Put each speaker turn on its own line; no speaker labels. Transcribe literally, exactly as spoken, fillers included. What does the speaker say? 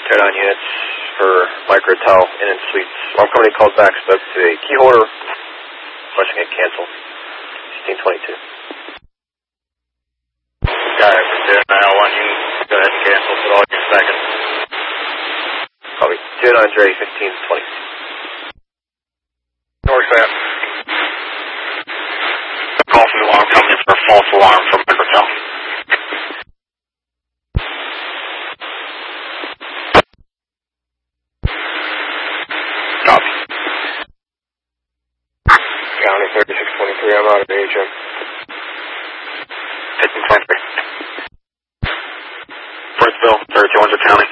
Tear down units for Microtel Inn and Suites. Alarm company calls back, spoke to a key holder, requesting it cancel. sixteen twenty-two.
Got it. We're nine one. You can go ahead and cancel. Put all your seconds.
Copy. Two Andre, fifteen twenty.
Northbound. Call from the alarm company for a false alarm from Microtel. Copy.
County thirty-six twenty-three, I'm out of H M.
fifteen twenty-three. Forestville, thirty-two hundred County.